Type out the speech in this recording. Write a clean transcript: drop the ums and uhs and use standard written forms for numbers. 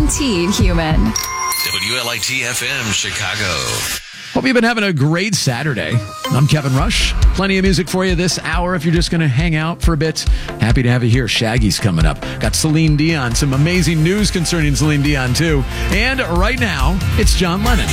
guaranteed human. WLIT-FM, Chicago. Hope you've been having a great Saturday. I'm Kevin Rush. Plenty of music for you this hour if you're just going to hang out for a bit. Happy to have you here. Shaggy's coming up. Got Celine Dion. Some amazing news concerning Celine Dion, too. And right now, it's John Lennon.